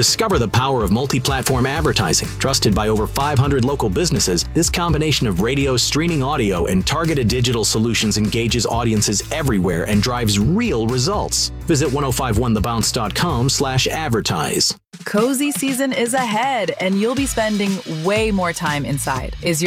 Discover the power of multi-platform advertising. Trusted by over 500 local businesses, this combination of radio, streaming audio, and targeted digital solutions engages audiences everywhere and drives real results. Visit 1051thebounce.com/advertise. Cozy season is ahead, and you'll be spending way more time inside. Is